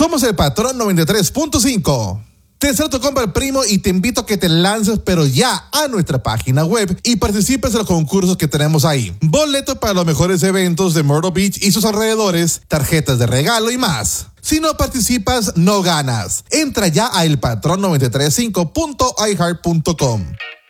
Somos el Patrón 93.5. Te deseo tu compra al primo y te invito a que te lances pero ya a nuestra página web y participes en los concursos que tenemos ahí. Boletos para los mejores eventos de Myrtle Beach y sus alrededores, tarjetas de regalo y más. Si no participas, no ganas. Entra ya a elpatrón935.iheart.com.